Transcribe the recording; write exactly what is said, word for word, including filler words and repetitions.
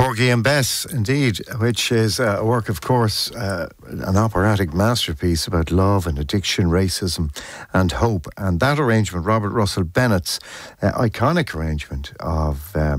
Porgy and Bess, indeed, which is uh, a work, of course, uh, an operatic masterpiece about love and addiction, racism and hope. And that arrangement, Robert Russell Bennett's uh, iconic arrangement of um,